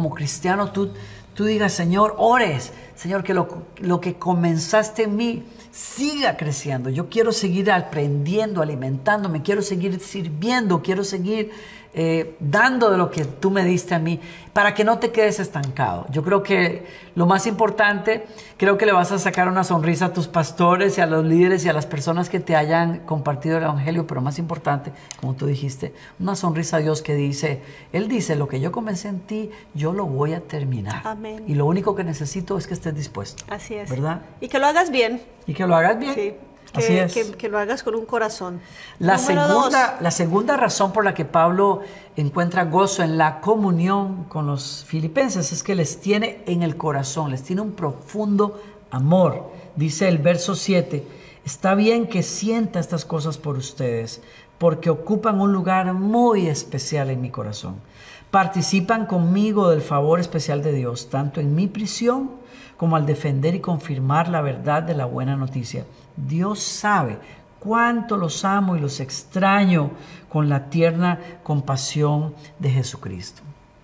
como cristiano tú digas, Señor, ores, Señor, que lo que comenzaste en mí siga creciendo. Yo quiero seguir aprendiendo, alimentándome, quiero seguir sirviendo, quiero seguir dando de lo que tú me diste a mí, para que no te quedes estancado. Yo creo que lo más importante, creo que le vas a sacar una sonrisa a tus pastores y a los líderes y a las personas que te hayan compartido el evangelio, pero más importante, como tú dijiste, una sonrisa a Dios que dice, Él dice, lo que yo comencé en ti, yo lo voy a terminar. Amén. Y lo único que necesito es que estés dispuesto. Así es. ¿Verdad? Y que lo hagas bien. Y que lo hagas bien. Sí. Así es. Que lo hagas con un corazón. La Número 2. segunda razón por la que Pablo encuentra gozo en la comunión con los filipenses es que les tiene en el corazón, les tiene un profundo amor. Dice el verso 7, está bien que sienta estas cosas por ustedes, porque ocupan un lugar muy especial en mi corazón. Participan conmigo del favor especial de Dios, tanto en mi prisión como al defender y confirmar la verdad de la buena noticia. Dios sabe cuánto los amo y los extraño con la tierna compasión de Jesucristo.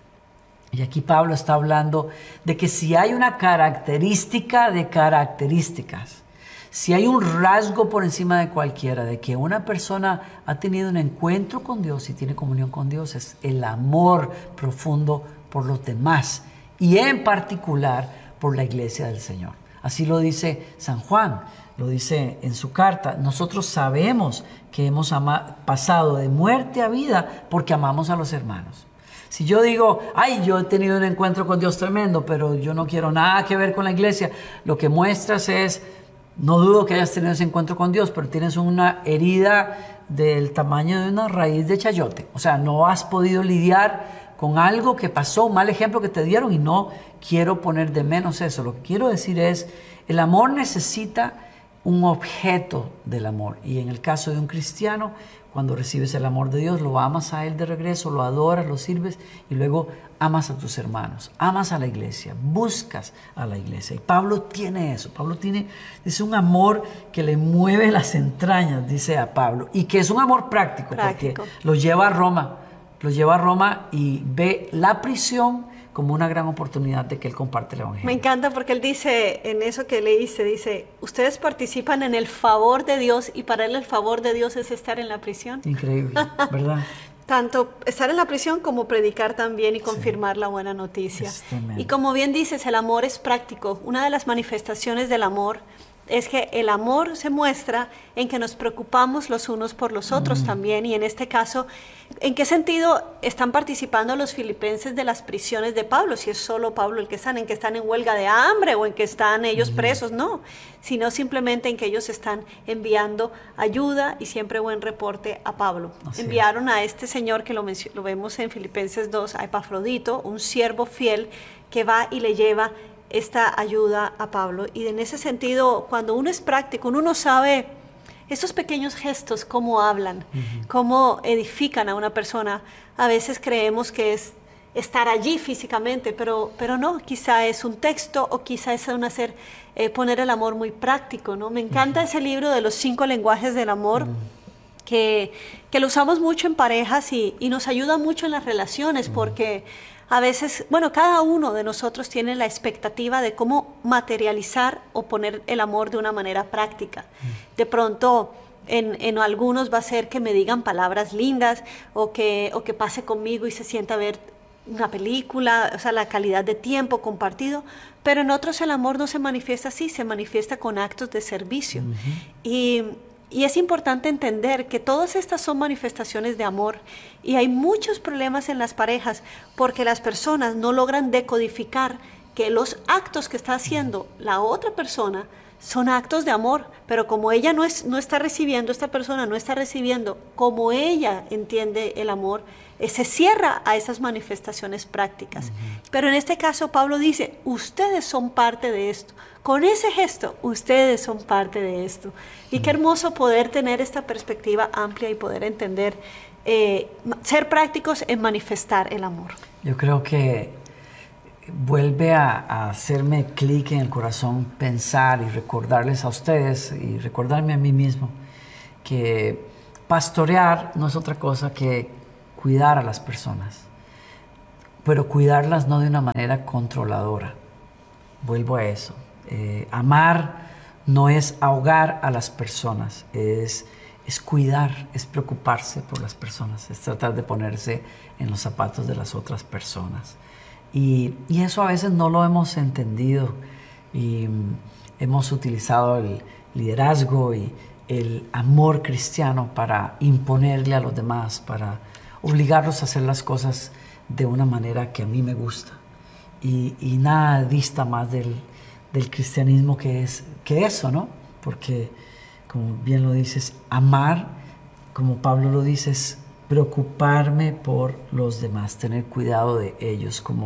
Y aquí Pablo está hablando de que si hay una característica de características, si hay un rasgo por encima de cualquiera, de que una persona ha tenido un encuentro con Dios y tiene comunión con Dios, es el amor profundo por los demás y en particular por la iglesia del Señor. Así lo dice San Juan, lo dice en su carta. Nosotros sabemos que hemos pasado de muerte a vida porque amamos a los hermanos. Si yo digo, ay, yo he tenido un encuentro con Dios tremendo, pero yo no quiero nada que ver con la iglesia, lo que muestras es, no dudo que hayas tenido ese encuentro con Dios, pero tienes una herida del tamaño de una raíz de chayote. O sea, no has podido lidiar con algo que pasó, un mal ejemplo que te dieron, y no quiero poner de menos eso. Lo que quiero decir es, el amor necesita un objeto del amor. Y en el caso de un cristiano, cuando recibes el amor de Dios, lo amas a Él de regreso, lo adoras, lo sirves y luego amas a tus hermanos, amas a la iglesia, buscas a la iglesia. Y Pablo tiene eso. Pablo dice un amor que le mueve las entrañas, dice a Pablo, y que es un amor práctico. Porque lo lleva a Roma y ve la prisión como una gran oportunidad de que él comparte el evangelio. Me encanta porque él dice, en eso que leíste, dice, ustedes participan en el favor de Dios y para él el favor de Dios es estar en la prisión. Increíble, ¿verdad? Tanto estar en la prisión como predicar también y confirmar la buena noticia. Y como bien dices, el amor es práctico. Una de las manifestaciones del amor es que el amor se muestra en que nos preocupamos los unos por los otros también, y en este caso, ¿en qué sentido están participando los filipenses de las prisiones de Pablo? Si es solo Pablo el que están, en que están en huelga de hambre o en que están ellos presos, no, sino simplemente en que ellos están enviando ayuda y siempre buen reporte a Pablo. Enviaron a este señor que lo vemos en Filipenses 2, a Epafrodito, un siervo fiel que va y le lleva esta ayuda a Pablo. Y en ese sentido, cuando uno es práctico, uno sabe esos pequeños gestos, cómo hablan, cómo edifican a una persona. A veces creemos que es estar allí físicamente, pero no, quizá es un texto o quizá es poner el amor muy práctico, ¿no? Me encanta ese libro de los 5 lenguajes del amor, que lo usamos mucho en parejas y nos ayuda mucho en las relaciones, porque a veces, cada uno de nosotros tiene la expectativa de cómo materializar o poner el amor de una manera práctica. De pronto, en algunos va a ser que me digan palabras lindas o que pase conmigo y se sienta a ver una película, o sea, la calidad de tiempo compartido, pero en otros el amor no se manifiesta así, se manifiesta con actos de servicio. Y es importante entender que todas estas son manifestaciones de amor, y hay muchos problemas en las parejas porque las personas no logran decodificar que los actos que está haciendo la otra persona son actos de amor, pero como ella no está recibiendo, esta persona no está recibiendo como ella entiende el amor, se cierra a esas manifestaciones prácticas. Pero en este caso Pablo dice, ustedes son parte de esto. Con ese gesto, ustedes son parte de esto. Y qué hermoso poder tener esta perspectiva amplia y poder entender, ser prácticos en manifestar el amor. Yo creo que vuelve a hacerme clic en el corazón pensar y recordarles a ustedes y recordarme a mí mismo que pastorear no es otra cosa que cuidar a las personas. pero cuidarlas no de una manera controladora. Vuelvo a eso. Amar no es ahogar a las personas, es cuidar, es preocuparse por las personas, es tratar de ponerse en los zapatos de las otras personas. Y eso a veces no lo hemos entendido y hemos utilizado el liderazgo y el amor cristiano para imponerle a los demás, para obligarlos a hacer las cosas de una manera que a mí me gusta. Y nada dista más del cristianismo que eso, ¿no? Porque, como bien lo dices, amar, como Pablo lo dice, es preocuparme por los demás, tener cuidado de ellos, como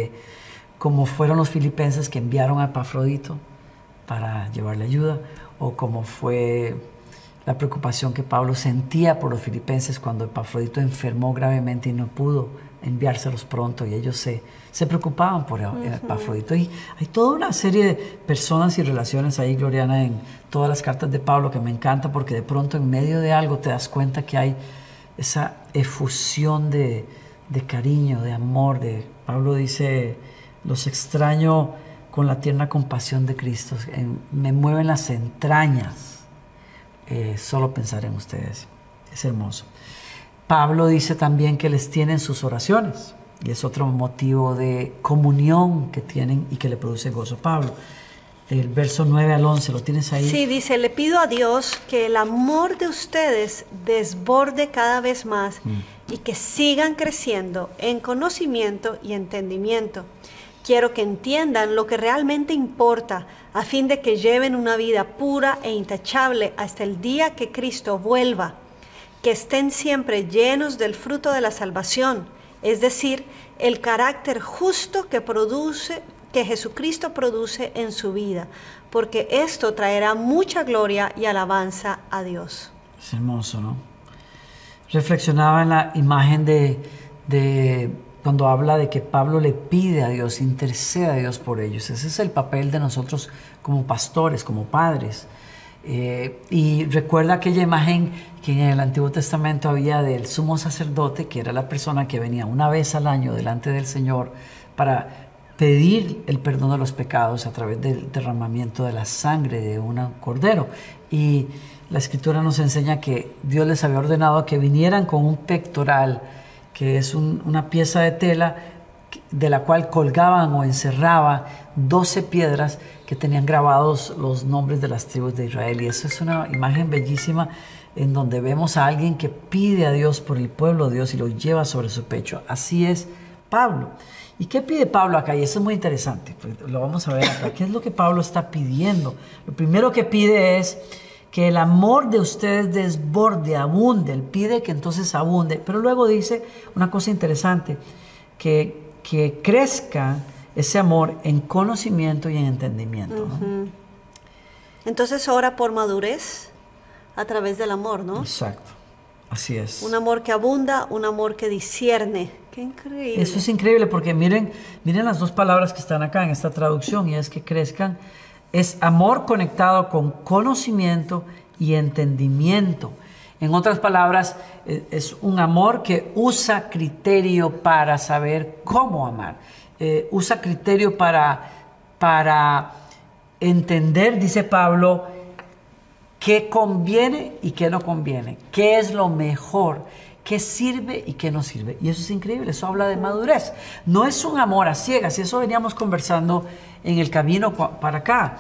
fueron los filipenses que enviaron a Epafrodito para llevarle ayuda, o como fue la preocupación que Pablo sentía por los filipenses cuando Epafrodito enfermó gravemente y no pudo enviárselos pronto, y ellos se preocupaban por Epafrodito. Y hay toda una serie de personas y relaciones ahí, Gloriana, en todas las cartas de Pablo, que me encanta, porque de pronto en medio de algo te das cuenta que hay esa efusión de cariño, de amor. Pablo dice: los extraño con la tierna compasión de Cristo, me mueven las entrañas solo pensar en ustedes. Es hermoso. Pablo dice también que les tiene en sus oraciones, y es otro motivo de comunión que tienen y que le produce gozo. Pablo, el verso 9 al 11, ¿lo tienes ahí? Sí, dice: le pido a Dios que el amor de ustedes desborde cada vez más y que sigan creciendo en conocimiento y entendimiento. Quiero que entiendan lo que realmente importa, a fin de que lleven una vida pura e intachable hasta el día que Cristo vuelva. Que estén siempre llenos del fruto de la salvación, es decir, el carácter justo que Jesucristo produce en su vida, porque esto traerá mucha gloria y alabanza a Dios. Es hermoso, ¿no? Reflexionaba en la imagen de cuando habla de que Pablo le pide a Dios, intercede a Dios por ellos. Ese es el papel de nosotros como pastores, como padres. Y recuerda aquella imagen que en el Antiguo Testamento había del sumo sacerdote, que era la persona que venía una vez al año delante del Señor para pedir el perdón de los pecados a través del derramamiento de la sangre de un cordero. Y la Escritura nos enseña que Dios les había ordenado que vinieran con un pectoral, que es una pieza de tela de la cual colgaban o encerraba 12 piedras que tenían grabados los nombres de las tribus de Israel. Y eso es una imagen bellísima en donde vemos a alguien que pide a Dios por el pueblo de Dios y lo lleva sobre su pecho. Así es Pablo. ¿Y qué pide Pablo acá? Y eso es muy interesante, pues lo vamos a ver acá. ¿Qué es lo que Pablo está pidiendo? Lo primero que pide es que el amor de ustedes desborde, abunde. Él pide que entonces abunde. Pero luego dice una cosa interesante, que crezca ese amor en conocimiento y en entendimiento, ¿no? Entonces ora por madurez a través del amor, ¿no? Exacto, así es. Un amor que abunda, un amor que discierne. ¡Qué increíble! Eso es increíble, porque miren las dos palabras que están acá en esta traducción, y es que crezcan. Es amor conectado con conocimiento y entendimiento. En otras palabras, es un amor que usa criterio para saber cómo amar. Usa criterio para entender, dice Pablo, qué conviene y qué no conviene, qué es lo mejor, qué sirve y qué no sirve. Y eso es increíble, eso habla de madurez. No es un amor a ciegas, y eso veníamos conversando en el camino para acá.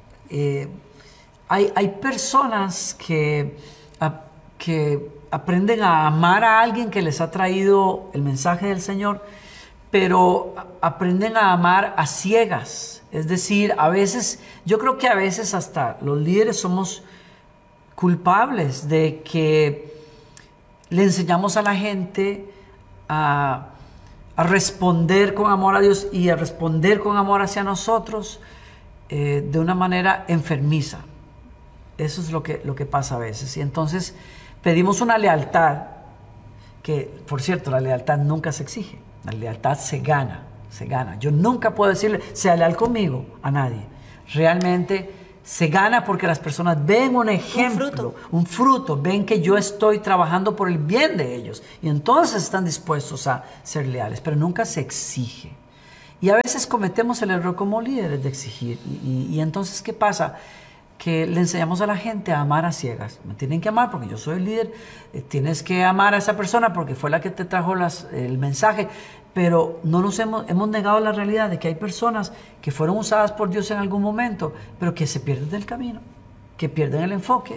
Hay personas que aprenden a amar a alguien que les ha traído el mensaje del Señor, pero aprenden a amar a ciegas. Es decir, a veces, yo creo que a veces hasta los líderes somos culpables de que le enseñamos a la gente a responder con amor a Dios y a responder con amor hacia nosotros de una manera enfermiza. Eso es lo que pasa a veces. Y entonces pedimos una lealtad que, por cierto, la lealtad nunca se exige. La lealtad se gana. Yo nunca puedo decirle, sea leal conmigo, a nadie. Realmente se gana porque las personas ven un ejemplo, un fruto, ven que yo estoy trabajando por el bien de ellos y entonces están dispuestos a ser leales, pero nunca se exige. Y a veces cometemos el error como líderes de exigir y entonces ¿qué pasa? Que le enseñamos a la gente a amar a ciegas. Me tienen que amar porque yo soy el líder, tienes que amar a esa persona porque fue la que te trajo el mensaje, pero no nos hemos negado la realidad de que hay personas que fueron usadas por Dios en algún momento, pero que se pierden del camino, que pierden el enfoque,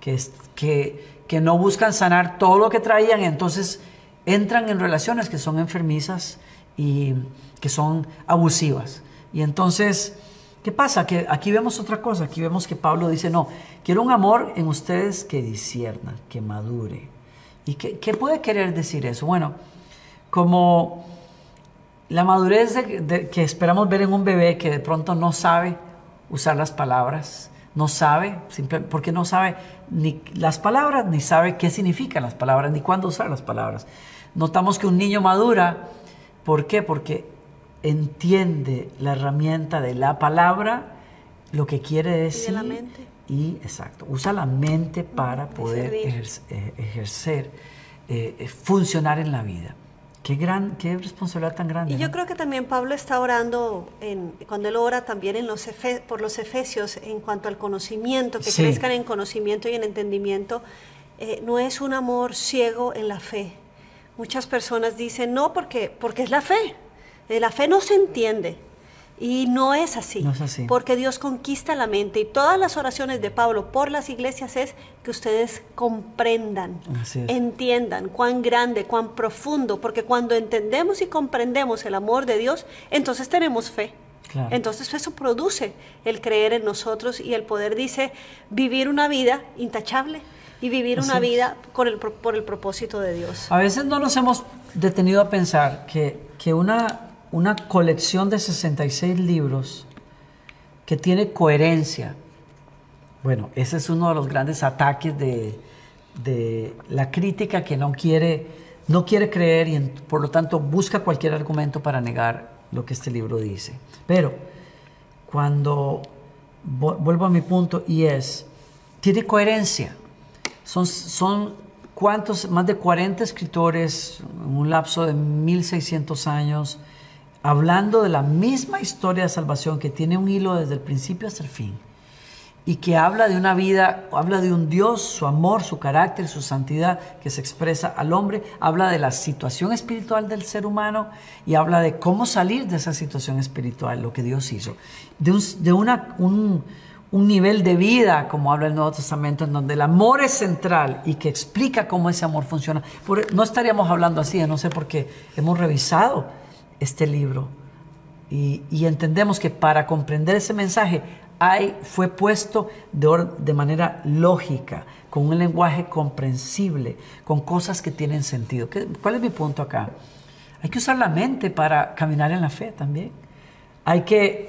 que no buscan sanar todo lo que traían, y entonces entran en relaciones que son enfermizas y que son abusivas. Y entonces, ¿qué pasa? Que aquí vemos otra cosa. Aquí vemos que Pablo dice, no, quiero un amor en ustedes que discierna, que madure. ¿Y qué puede querer decir eso? Bueno, como la madurez que esperamos ver en un bebé que de pronto no sabe usar las palabras, no sabe, porque no sabe ni las palabras, ni sabe qué significan las palabras, ni cuándo usar las palabras. Notamos que un niño madura, ¿por qué? Porque entiende la herramienta de la palabra, lo que quiere decir. Y de la mente. Y, exacto, usa la mente para poder ejercer, funcionar en la vida. Qué responsabilidad tan grande. Y yo creo que también Pablo está orando, cuando él ora también por los efesios, en cuanto al conocimiento, que crezcan en conocimiento y en entendimiento. No es un amor ciego en la fe. Muchas personas dicen, no, porque es la fe. La fe no se entiende. Y no es así. No es así. Porque Dios conquista la mente. Y todas las oraciones de Pablo por las iglesias es que ustedes comprendan, entiendan cuán grande, cuán profundo. Porque cuando entendemos y comprendemos el amor de Dios, entonces tenemos fe. Claro. Entonces eso produce el creer en nosotros y el poder, dice, vivir una vida intachable y vivir una vida por el propósito de Dios. A veces no nos hemos detenido a pensar que una colección de 66 libros que tiene coherencia, bueno, ese es uno de los grandes ataques de la crítica, que no quiere creer y por lo tanto busca cualquier argumento para negar lo que este libro dice. Pero cuando vuelvo a mi punto, y tiene coherencia. Son ¿cuántos? Más de 40 escritores en un lapso de 1600 años hablando de la misma historia de salvación, que tiene un hilo desde el principio hasta el fin y que habla de una vida, habla de un Dios, su amor, su carácter, su santidad que se expresa al hombre, habla de la situación espiritual del ser humano y habla de cómo salir de esa situación espiritual, lo que Dios hizo, de un nivel de vida, como habla el Nuevo Testamento, en donde el amor es central y que explica cómo ese amor funciona. No estaríamos hablando así, no sé, porque hemos revisado este libro y entendemos que para comprender ese mensaje fue puesto de manera lógica, con un lenguaje comprensible, con cosas que tienen sentido. ¿Cuál es mi punto acá? Hay que usar la mente para caminar en la fe también. Hay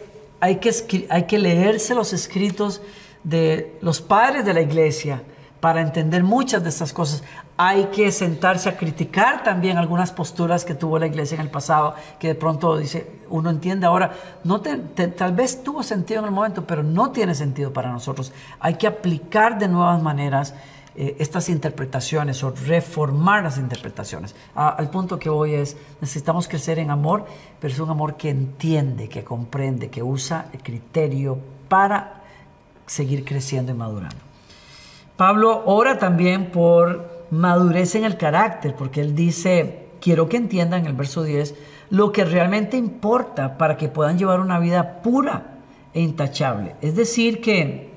que leerse los escritos de los padres de la iglesia para entender muchas de estas cosas. Hay que sentarse a criticar también algunas posturas que tuvo la iglesia en el pasado, que de pronto uno entiende ahora, tal vez tuvo sentido en el momento, pero no tiene sentido para nosotros. Hay que aplicar de nuevas maneras estas interpretaciones o reformar las interpretaciones. Al punto que voy necesitamos crecer en amor, pero es un amor que entiende, que comprende, que usa el criterio para seguir creciendo y madurando. Pablo ora también por madurez en el carácter, porque él dice, quiero que entiendan en el verso 10 lo que realmente importa para que puedan llevar una vida pura e intachable. Es decir, que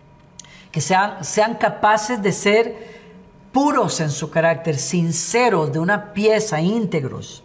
sean capaces de ser puros en su carácter, sinceros, de una pieza, íntegros.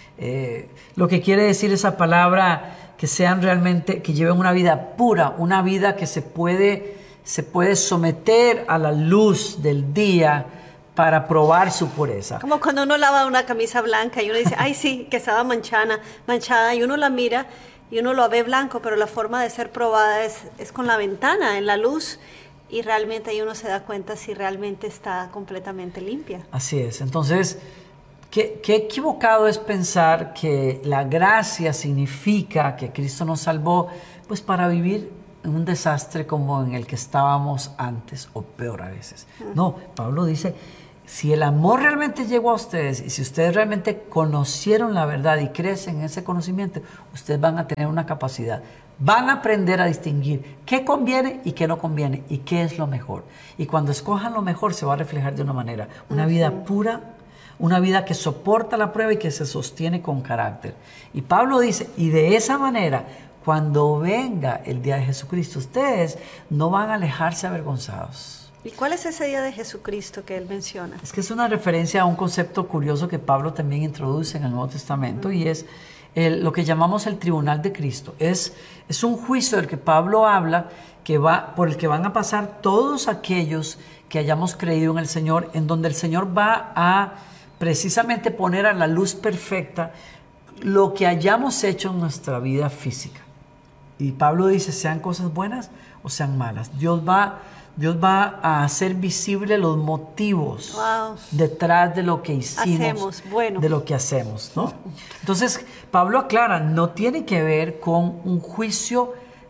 Lo que quiere decir esa palabra, que sean realmente, que lleven una vida pura, una vida que se puede someter a la luz del día para probar su pureza. Como cuando uno lava una camisa blanca y uno dice, ay sí, que estaba manchada, y uno la mira y uno lo ve blanco, pero la forma de ser probada es con la ventana, en la luz, y realmente ahí uno se da cuenta si realmente está completamente limpia. Así es. Entonces, qué equivocado es pensar que la gracia significa que Cristo nos salvó pues para vivir un desastre como en el que estábamos antes, o peor a veces. No, Pablo dice, si el amor realmente llegó a ustedes y si ustedes realmente conocieron la verdad y crecen en ese conocimiento, ustedes van a tener una capacidad. Van a aprender a distinguir qué conviene y qué no conviene y qué es lo mejor. Y cuando escojan lo mejor se va a reflejar de una manera, una vida pura, una vida que soporta la prueba y que se sostiene con carácter. Y Pablo dice, y de esa manera, cuando venga el día de Jesucristo, ustedes no van a alejarse avergonzados. ¿Y cuál es ese día de Jesucristo que él menciona? Es que es una referencia a un concepto curioso que Pablo también introduce en el Nuevo Testamento y es lo que llamamos el tribunal de Cristo. Es un juicio del que Pablo habla por el que van a pasar todos aquellos que hayamos creído en el Señor, en donde el Señor va a precisamente poner a la luz perfecta lo que hayamos hecho en nuestra vida física. Y Pablo dice, sean cosas buenas o sean malas. Dios va a hacer visible los motivos detrás de lo que hicimos, de lo que hacemos, ¿no? Entonces, Pablo aclara, no tiene que ver con un juicio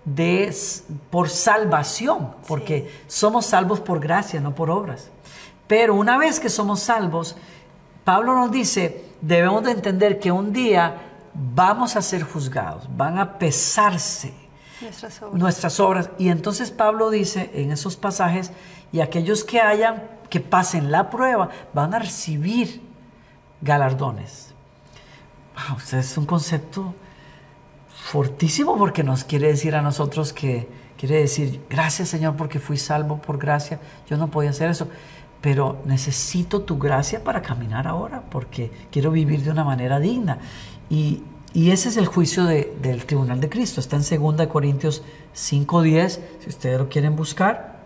por salvación, porque somos salvos por gracia, no por obras. Pero una vez que somos salvos, Pablo nos dice, debemos de entender que un día vamos a ser juzgados, van a pesarse nuestras obras. Y entonces Pablo dice en esos pasajes, y aquellos que pasen la prueba, van a recibir galardones. Wow, es un concepto fortísimo porque nos quiere decir a nosotros quiere decir, gracias Señor porque fui salvo por gracia, yo no podía hacer eso, pero necesito tu gracia para caminar ahora porque quiero vivir de una manera digna. Y ese es el juicio del tribunal de Cristo. Está en 2 Corintios 5:10, si ustedes lo quieren buscar.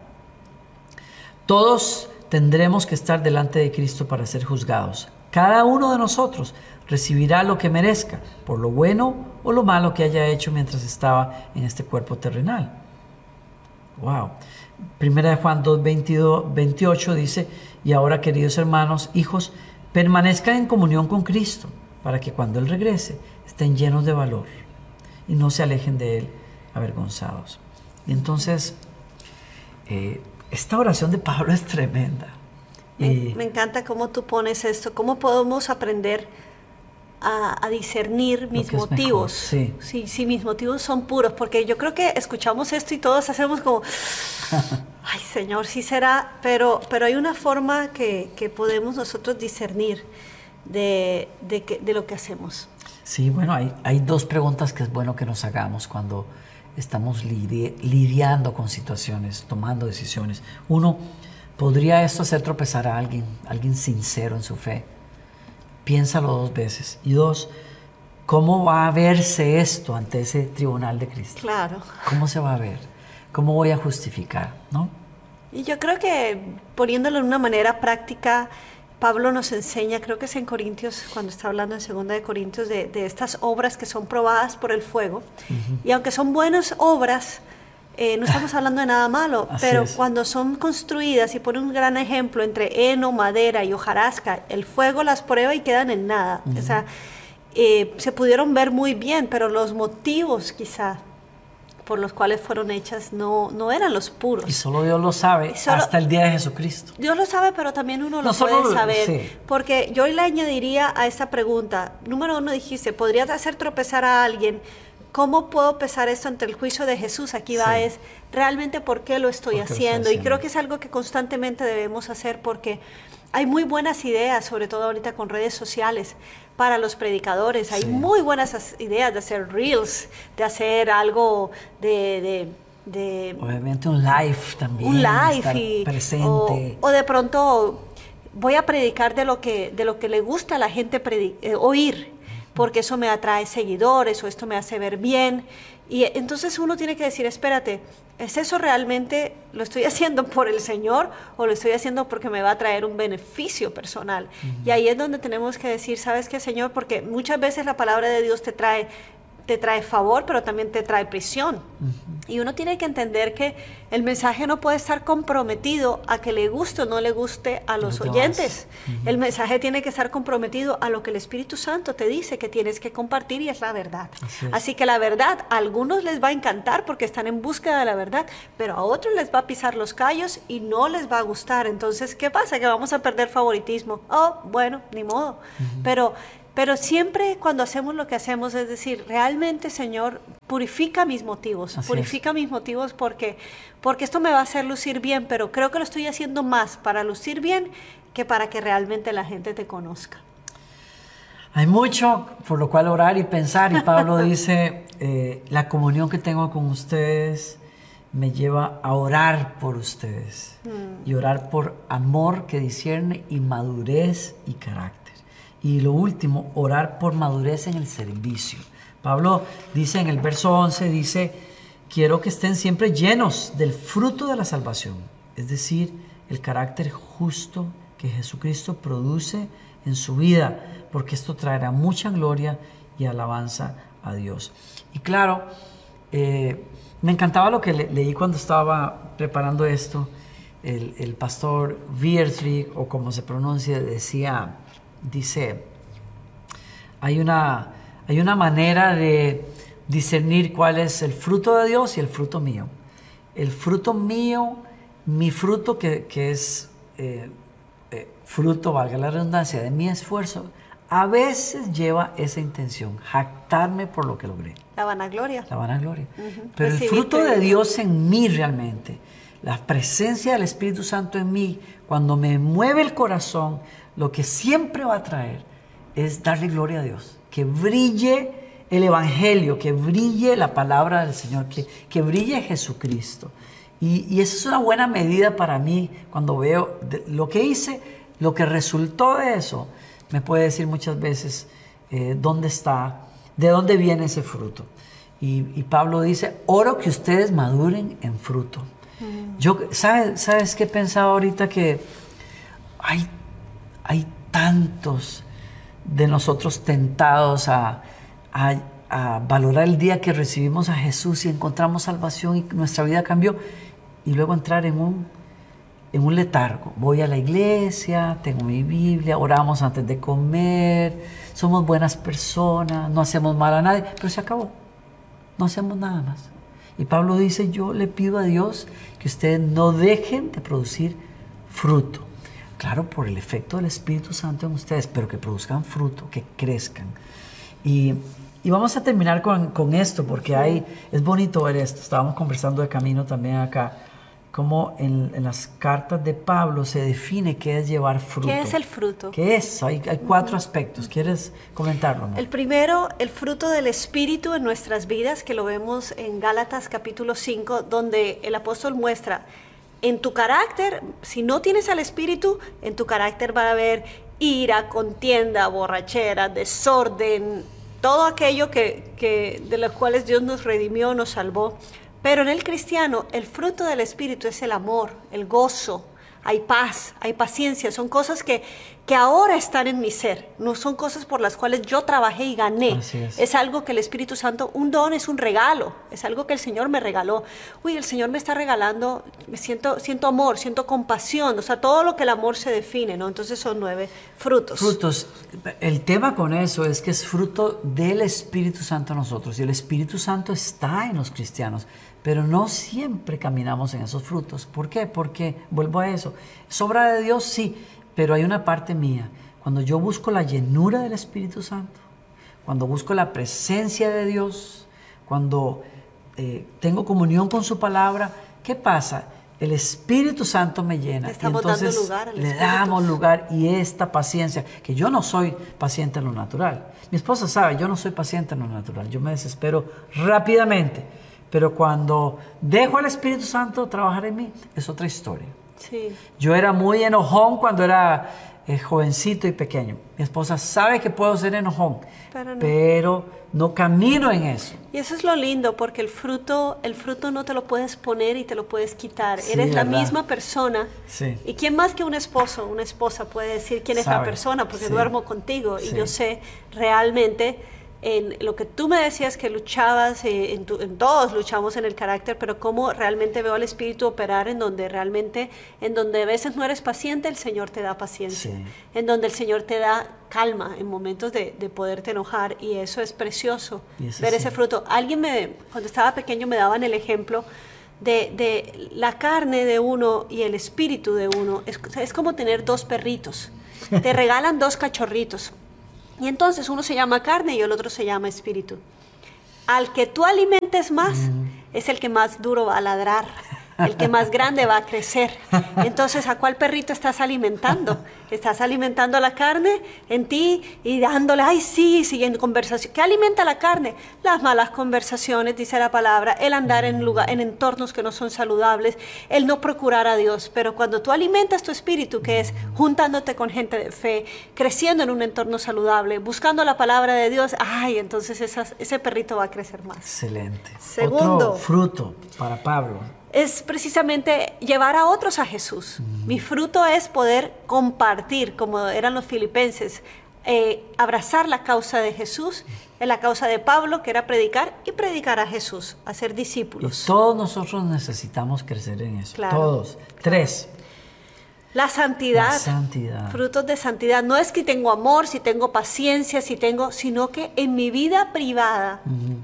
Todos tendremos que estar delante de Cristo para ser juzgados. Cada uno de nosotros recibirá lo que merezca, por lo bueno o lo malo que haya hecho mientras estaba en este cuerpo terrenal. Wow. Primera de Juan 2:28 dice, y ahora, queridos hermanos, hijos, permanezcan en comunión con Cristo, para que cuando Él regrese estén llenos de valor y no se alejen de Él avergonzados. Y entonces, esta oración de Pablo es tremenda. Me encanta cómo tú pones esto, cómo podemos aprender a discernir mis motivos. Mejor, sí. Si mis motivos son puros, porque yo creo que escuchamos esto y todos hacemos como, ay Señor, sí será, pero hay una forma que podemos nosotros discernir de lo que hacemos. Sí, bueno, hay dos preguntas que es bueno que nos hagamos cuando estamos lidiando con situaciones, tomando decisiones. Uno, ¿podría esto hacer tropezar a alguien sincero en su fe? Piénsalo 2 veces. Y 2, ¿cómo va a verse esto ante ese tribunal de Cristo? Claro. ¿Cómo se va a ver? ¿Cómo voy a justificar? ¿No? Y yo creo que poniéndolo de una manera práctica, Pablo nos enseña, creo que es en Corintios, cuando está hablando en 2 Corintios, de estas obras que son probadas por el fuego. Y aunque son buenas obras, no estamos hablando de nada malo, pero cuando son construidas, y pone un gran ejemplo entre heno, madera y hojarasca, el fuego las prueba y quedan en nada. O sea, se pudieron ver muy bien, pero los motivos quizá por los cuales fueron hechas no eran los puros. Y solo Dios lo sabe hasta el día de Jesucristo. Dios lo sabe, pero también uno lo puede saber. Porque yo le añadiría a esta pregunta, número 1 dijiste, ¿podrías hacer tropezar a alguien? ¿Cómo puedo pesar esto ante el juicio de Jesús? Aquí va es, ¿realmente por qué lo estoy haciendo? Y creo que es algo que constantemente debemos hacer porque hay muy buenas ideas, sobre todo ahorita con redes sociales, para los predicadores. Hay muy buenas ideas de hacer reels, de hacer algo de obviamente un live también. Un live estar presente. O de pronto voy a predicar de lo que le gusta a la gente oír, porque eso me atrae seguidores o esto me hace ver bien. Y entonces uno tiene que decir, espérate, ¿es eso realmente lo estoy haciendo por el Señor o lo estoy haciendo porque me va a traer un beneficio personal? Y ahí es donde tenemos que decir, ¿sabes qué, Señor? Porque muchas veces la palabra de Dios te trae, te trae favor, pero también te trae prisión. Y uno tiene que entender que el mensaje no puede estar comprometido a que le guste o no le guste a los oyentes. El mensaje tiene que estar comprometido a lo que el Espíritu Santo te dice que tienes que compartir, y es la verdad. Así que la verdad, a algunos les va a encantar porque están en búsqueda de la verdad, pero a otros les va a pisar los callos y no les va a gustar. Entonces, ¿qué pasa? Que vamos a perder favoritismo. Oh, bueno, ni modo. Pero siempre cuando hacemos lo que hacemos, es decir, realmente, Señor, purifica mis motivos, mis motivos porque esto me va a hacer lucir bien, pero creo que lo estoy haciendo más para lucir bien que para que realmente la gente te conozca. Hay mucho por lo cual orar y pensar, y Pablo dice, la comunión que tengo con ustedes me lleva a orar por ustedes y orar por amor que discierne y madurez y carácter. Y lo último, orar por madurez en el servicio. Pablo dice en el verso 11, dice, quiero que estén siempre llenos del fruto de la salvación, es decir, el carácter justo que Jesucristo produce en su vida, porque esto traerá mucha gloria y alabanza a Dios. Y claro, me encantaba lo que leí cuando estaba preparando esto. El pastor Wiersbe, o como se pronuncia, dice, hay una manera de discernir cuál es el fruto de Dios y el fruto mío. El fruto mío, mi fruto que es fruto, valga la redundancia, de mi esfuerzo, a veces lleva esa intención, jactarme por lo que logré. La vanagloria. Pero el fruto de Dios en mí realmente, la presencia del Espíritu Santo en mí, cuando me mueve el corazón, lo que siempre va a traer es darle gloria a Dios, que brille el Evangelio, que brille la palabra del Señor, que brille Jesucristo. Y esa es una buena medida para mí cuando veo lo que hice, lo que resultó de eso. Me puede decir muchas veces dónde está, de dónde viene ese fruto. Y Pablo dice, oro que ustedes maduren en fruto. ¿Sabes qué he pensado ahorita? Que hay tantos de nosotros tentados a valorar el día que recibimos a Jesús y encontramos salvación y nuestra vida cambió, y luego entrar en un letargo. Voy a la iglesia, tengo mi Biblia, oramos antes de comer, somos buenas personas, no hacemos mal a nadie, pero se acabó, no hacemos nada más. Y Pablo dice, yo le pido a Dios que ustedes no dejen de producir fruto. Claro, por el efecto del Espíritu Santo en ustedes, pero que produzcan fruto, que crezcan. Y vamos a terminar con esto, porque es bonito ver esto. Estábamos conversando de camino también acá, cómo en las cartas de Pablo se define qué es llevar fruto. ¿Qué es el fruto? ¿Qué es? Hay 4 aspectos. ¿Quieres comentarlo, amor? El primero, el fruto del Espíritu en nuestras vidas, que lo vemos en Gálatas capítulo 5, donde el apóstol muestra, en tu carácter, si no tienes al Espíritu, en tu carácter va a haber ira, contienda, borrachera, desorden, todo aquello de los cuales Dios nos redimió, nos salvó. Pero en el cristiano, el fruto del Espíritu es el amor, el gozo, hay paz, hay paciencia. Son cosas que ahora están en mi ser, no son cosas por las cuales yo trabajé y gané. Es algo que el Espíritu Santo, un don, es un regalo, es algo que el Señor me regaló. El Señor me está regalando, siento amor, siento compasión, o sea, todo lo que el amor se define, ¿no? Entonces son 9 frutos. Frutos. El tema con eso es que es fruto del Espíritu Santo en nosotros, y el Espíritu Santo está en los cristianos. Pero no siempre caminamos en esos frutos. ¿Por qué? Porque, vuelvo a eso, ¿es obra de Dios? Sí, pero hay una parte mía. Cuando yo busco la llenura del Espíritu Santo, cuando busco la presencia de Dios, cuando tengo comunión con su palabra, ¿qué pasa? El Espíritu Santo me llena. Estamos dando lugar al le damos lugar, y esta paciencia, que yo no soy paciente en lo natural. Mi esposa sabe, yo no soy paciente en lo natural. Yo me desespero rápidamente. Pero cuando dejo al Espíritu Santo trabajar en mí, es otra historia. Sí. Yo era muy enojón cuando era jovencito y pequeño. Mi esposa sabe que puedo ser enojón, pero no camino en eso. Y eso es lo lindo, porque el fruto no te lo puedes poner y te lo puedes quitar. Sí, eres la misma persona. Sí. ¿Y quién más que un esposo, una esposa puede decir quién es la persona? Porque duermo contigo y yo sé realmente en lo que tú me decías que luchabas, en todos luchamos en el carácter, pero cómo realmente veo al Espíritu operar en donde a veces no eres paciente, el Señor te da paciencia, sí. En donde el Señor te da calma en momentos de poderte enojar, y eso es precioso, ver ese fruto. Cuando estaba pequeño me daban el ejemplo de la carne de uno y el espíritu de uno, es como tener dos perritos, te regalan dos cachorritos, y entonces uno se llama carne y el otro se llama espíritu. Al que tú alimentes más, es el que más duro va a ladrar, el que más grande va a crecer. Entonces, ¿a cuál perrito estás alimentando? ¿Estás alimentando la carne en ti y dándole, ay sí, siguiendo conversación? ¿Qué alimenta la carne? Las malas conversaciones, dice la palabra, el andar en entornos que no son saludables, el no procurar a Dios. Pero cuando tú alimentas tu espíritu, que es juntándote con gente de fe, creciendo en un entorno saludable, buscando la palabra de Dios, ay, entonces ese perrito va a crecer más. Excelente. Segundo, otro fruto para Pablo es precisamente llevar a otros a Jesús. Mi fruto es poder compartir, como eran los filipenses, abrazar la causa de Jesús, la causa de Pablo, que era predicar, y predicar a Jesús, hacer discípulos. Y todos nosotros necesitamos crecer en eso, claro, todos. Claro. 3. La santidad. La santidad. Frutos de santidad. No es que tengo amor, si tengo paciencia, sino que en mi vida privada,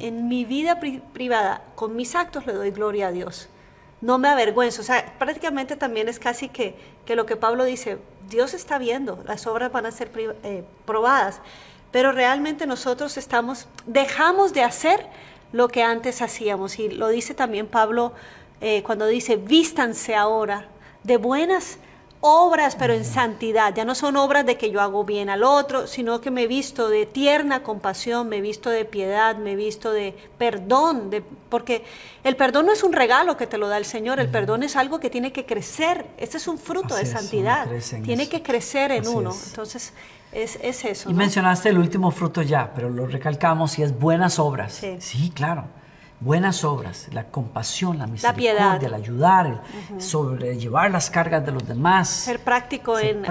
con mis actos le doy gloria a Dios. No me avergüenzo. O sea, prácticamente también es casi que lo que Pablo dice, Dios está viendo, las obras van a ser probadas, pero realmente nosotros dejamos de hacer lo que antes hacíamos. Y lo dice también Pablo cuando dice, vístanse ahora de buenas obras, pero en santidad. Ya no son obras de que yo hago bien al otro, sino que me he visto de tierna compasión, me he visto de piedad, me he visto de perdón, porque el perdón no es un regalo que te lo da el Señor, el perdón es algo que tiene que crecer. Este es un fruto de santidad, tiene que crecer en uno. Entonces es eso. Y ¿no? Mencionaste el último fruto ya, pero lo recalcamos, y es buenas obras. Sí, claro. Buenas obras, la compasión, la misericordia, el ayudar, el sobrellevar las cargas de los demás. Ser práctico en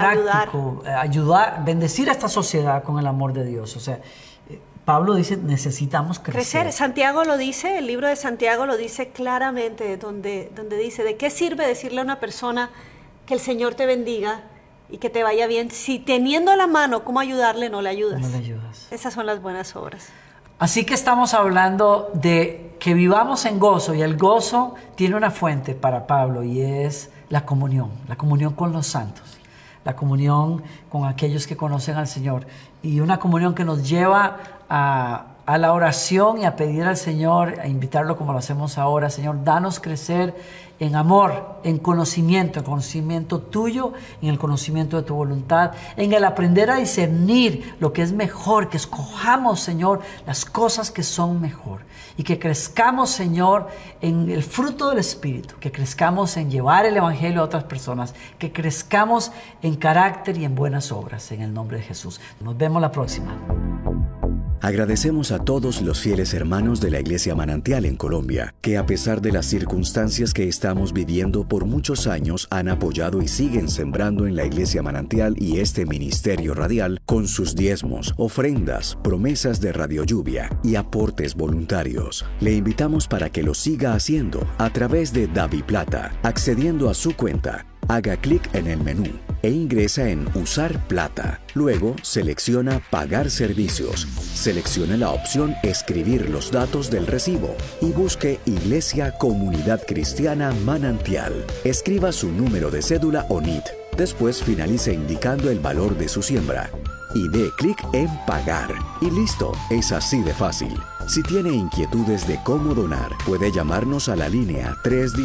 ayudar, bendecir a esta sociedad con el amor de Dios. O sea, Pablo dice, necesitamos crecer. Santiago lo dice, el libro de Santiago lo dice claramente, donde dice, ¿de qué sirve decirle a una persona que el Señor te bendiga y que te vaya bien, si teniendo la mano cómo ayudarle no le ayudas? No le ayudas. Esas son las buenas obras. Así que estamos hablando de que vivamos en gozo, y el gozo tiene una fuente para Pablo, y es la comunión con los santos, la comunión con aquellos que conocen al Señor, y una comunión que nos lleva a la oración y a pedir al Señor, a invitarlo como lo hacemos ahora. Señor, danos crecer en amor, en conocimiento tuyo, en el conocimiento de tu voluntad, en el aprender a discernir lo que es mejor, que escojamos, Señor, las cosas que son mejor, y que crezcamos, Señor, en el fruto del Espíritu, que crezcamos en llevar el Evangelio a otras personas, que crezcamos en carácter y en buenas obras, en el nombre de Jesús. Nos vemos la próxima. Agradecemos a todos los fieles hermanos de la Iglesia Manantial en Colombia, que a pesar de las circunstancias que estamos viviendo por muchos años han apoyado y siguen sembrando en la Iglesia Manantial y este ministerio radial con sus diezmos, ofrendas, promesas de Radio Lluvia y aportes voluntarios. Le invitamos para que lo siga haciendo a través de DaviPlata, accediendo a su cuenta. Haga clic en el menú e ingresa en Usar Plata. Luego selecciona Pagar servicios. Seleccione la opción Escribir los datos del recibo y busque Iglesia Comunidad Cristiana Manantial. Escriba su número de cédula o NIT. Después finalice indicando el valor de su siembra y dé clic en Pagar. Y listo, es así de fácil. Si tiene inquietudes de cómo donar, puede llamarnos a la línea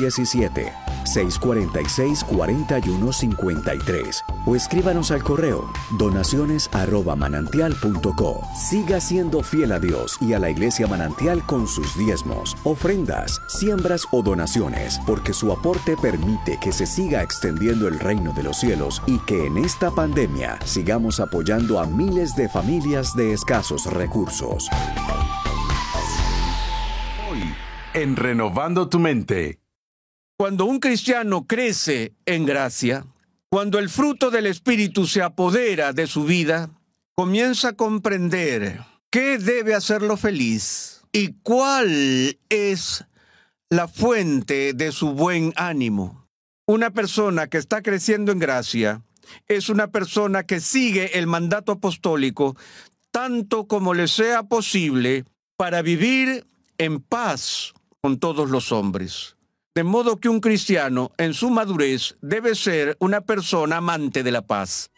317-646-4153 o escríbanos al correo donaciones@manantial.co. Siga siendo fiel a Dios y a la Iglesia Manantial con sus diezmos, ofrendas, siembras o donaciones, porque su aporte permite que se siga extendiendo el reino de los cielos y que en esta pandemia sigamos apoyando a miles de familias de escasos recursos. En Renovando tu Mente. Cuando un cristiano crece en gracia, cuando el fruto del Espíritu se apodera de su vida, comienza a comprender ¿Qué debe hacerlo feliz? ¿Y cuál es la fuente de su buen ánimo? Una persona que está creciendo en gracia es una persona que sigue el mandato apostólico tanto como le sea posible para vivir en paz con todos los hombres. De modo que un cristiano, en su madurez, debe ser una persona amante de la paz.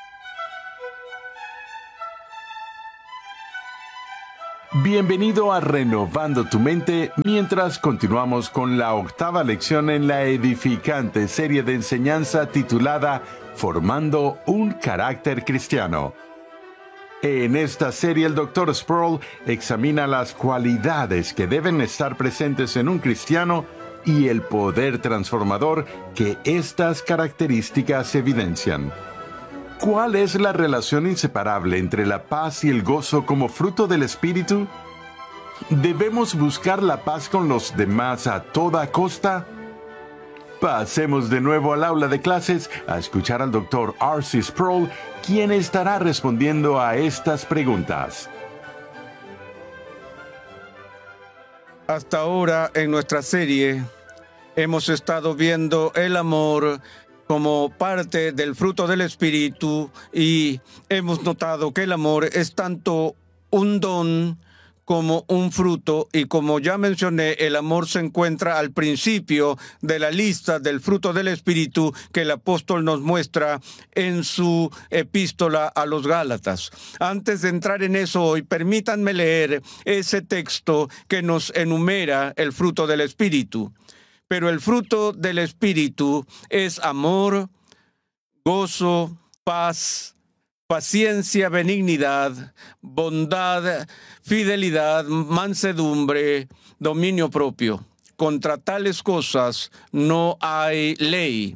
Bienvenido a Renovando tu Mente, mientras continuamos con la 8ª lección en la edificante serie de enseñanza titulada Formando un carácter cristiano. En esta serie el Dr. Sproul examina las cualidades que deben estar presentes en un cristiano y el poder transformador que estas características evidencian. ¿Cuál es la relación inseparable entre la paz y el gozo como fruto del Espíritu? ¿Debemos buscar la paz con los demás a toda costa? Pasemos de nuevo al aula de clases a escuchar al Dr. R.C. Sproul, quien estará respondiendo a estas preguntas. Hasta ahora en nuestra serie hemos estado viendo el amor como parte del fruto del Espíritu y hemos notado que el amor es tanto un don como un fruto, y como ya mencioné, el amor se encuentra al principio de la lista del fruto del Espíritu que el apóstol nos muestra en su epístola a los Gálatas. Antes de entrar en eso hoy, permítanme leer ese texto que nos enumera el fruto del Espíritu. Pero el fruto del Espíritu es amor, gozo, paz, paciencia, benignidad, bondad, fidelidad, mansedumbre, dominio propio. Contra tales cosas no hay ley.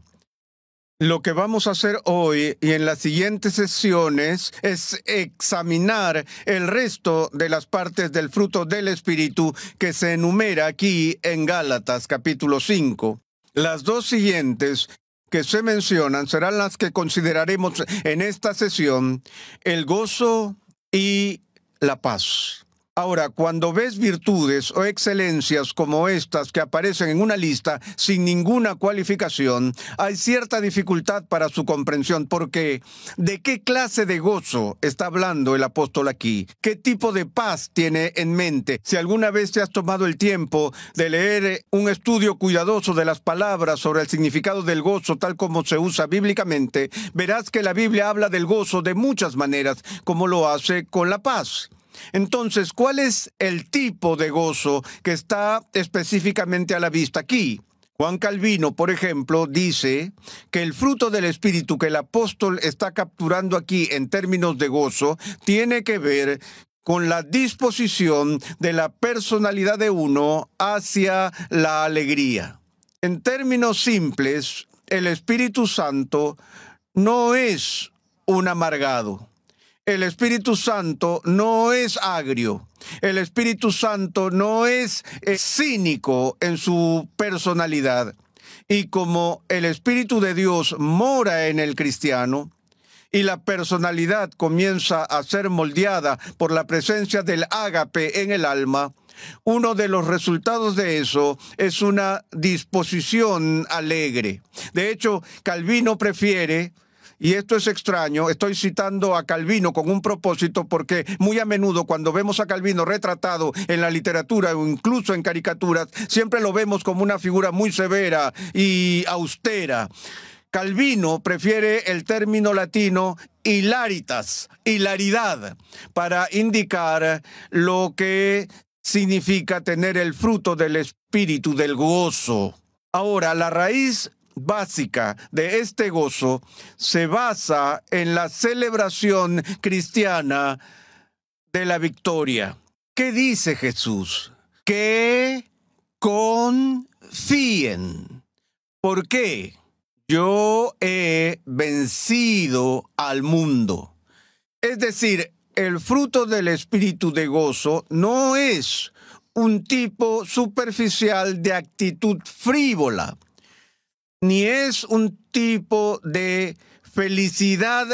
Lo que vamos a hacer hoy y en las siguientes sesiones es examinar el resto de las partes del fruto del Espíritu que se enumera aquí en Gálatas capítulo 5. Las dos siguientes que se mencionan serán las que consideraremos en esta sesión: el gozo y la paz. Ahora, cuando ves virtudes o excelencias como estas que aparecen en una lista sin ninguna cualificación, hay cierta dificultad para su comprensión, porque ¿de qué clase de gozo está hablando el apóstol aquí? ¿Qué tipo de paz tiene en mente? Si alguna vez te has tomado el tiempo de leer un estudio cuidadoso de las palabras sobre el significado del gozo tal como se usa bíblicamente, verás que la Biblia habla del gozo de muchas maneras, como lo hace con la paz. Entonces, ¿cuál es el tipo de gozo que está específicamente a la vista aquí? Juan Calvino, por ejemplo, dice que el fruto del Espíritu que el apóstol está capturando aquí en términos de gozo tiene que ver con la disposición de la personalidad de uno hacia la alegría. En términos simples, el Espíritu Santo no es un amargado. El Espíritu Santo no es agrio. El Espíritu Santo no es cínico en su personalidad. Y como el Espíritu de Dios mora en el cristiano y la personalidad comienza a ser moldeada por la presencia del ágape en el alma, uno de los resultados de eso es una disposición alegre. De hecho, Calvino prefiere, y esto es extraño, estoy citando a Calvino con un propósito, porque muy a menudo cuando vemos a Calvino retratado en la literatura o incluso en caricaturas, siempre lo vemos como una figura muy severa y austera. Calvino prefiere el término latino hilaritas, hilaridad, para indicar lo que significa tener el fruto del Espíritu, del gozo. Ahora, la raíz básica de este gozo se basa en la celebración cristiana de la victoria. ¿Qué dice Jesús? Que confíen. ¿Por qué? Yo he vencido al mundo. Es decir, el fruto del espíritu de gozo no es un tipo superficial de actitud frívola, ni es un tipo de felicidad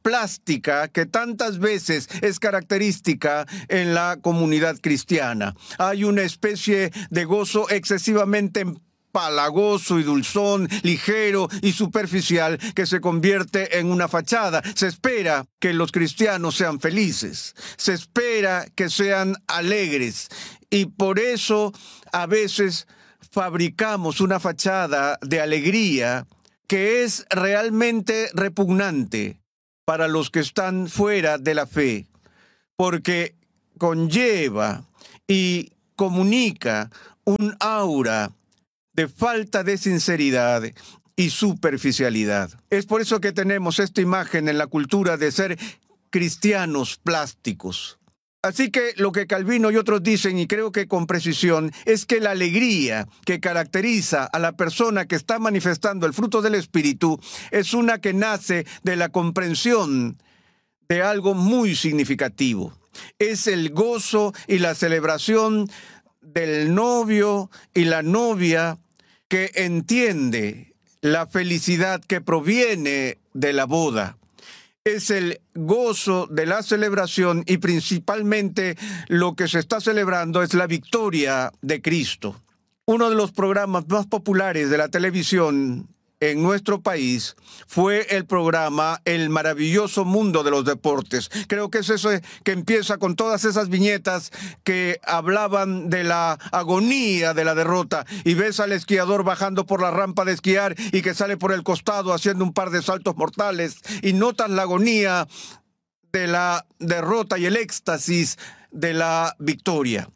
plástica que tantas veces es característica en la comunidad cristiana. Hay una especie de gozo excesivamente empalagoso y dulzón, ligero y superficial, que se convierte en una fachada. Se espera que los cristianos sean felices, se espera que sean alegres, y por eso a veces fabricamos una fachada de alegría que es realmente repugnante para los que están fuera de la fe, porque conlleva y comunica un aura de falta de sinceridad y superficialidad. Es por eso que tenemos esta imagen en la cultura de ser cristianos plásticos. Así que lo que Calvino y otros dicen, y creo que con precisión, es que la alegría que caracteriza a la persona que está manifestando el fruto del Espíritu es una que nace de la comprensión de algo muy significativo. Es el gozo y la celebración del novio y la novia que entiende la felicidad que proviene de la boda. Es el gozo de la celebración, y principalmente lo que se está celebrando es la victoria de Cristo. Uno de los programas más populares de la televisión en nuestro país fue el programa El maravilloso mundo de los deportes. Creo que es eso que empieza con todas esas viñetas que hablaban de la agonía de la derrota, y ves al esquiador bajando por la rampa de esquiar y que sale por el costado haciendo un par de saltos mortales, y notas la agonía de la derrota y el éxtasis de la victoria.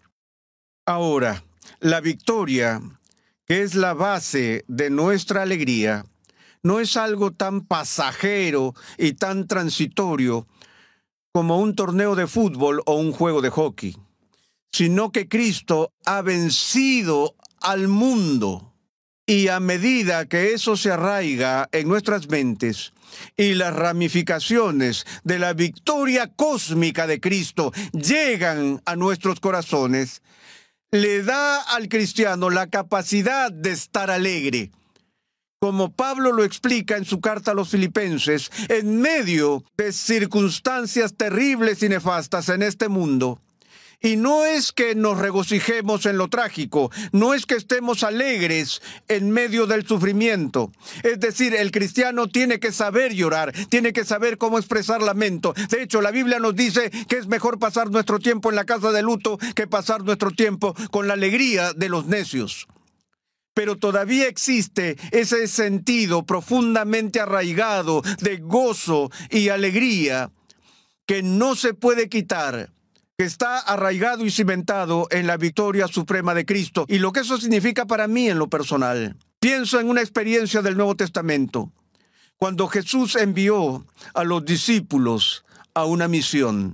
Ahora, la victoria, que es la base de nuestra alegría, no es algo tan pasajero y tan transitorio como un torneo de fútbol o un juego de hockey, sino que Cristo ha vencido al mundo, y a medida que eso se arraiga en nuestras mentes y las ramificaciones de la victoria cósmica de Cristo llegan a nuestros corazones, le da al cristiano la capacidad de estar alegre. Como Pablo lo explica en su carta a los Filipenses, en medio de circunstancias terribles y nefastas en este mundo. Y no es que nos regocijemos en lo trágico, no es que estemos alegres en medio del sufrimiento. Es decir, el cristiano tiene que saber llorar, tiene que saber cómo expresar lamento. De hecho, la Biblia nos dice que es mejor pasar nuestro tiempo en la casa de luto que pasar nuestro tiempo con la alegría de los necios. Pero todavía existe ese sentido profundamente arraigado de gozo y alegría que no se puede quitar, que está arraigado y cimentado en la victoria suprema de Cristo. Y lo que eso significa para mí en lo personal. Pienso en una experiencia del Nuevo Testamento, cuando Jesús envió a los discípulos a una misión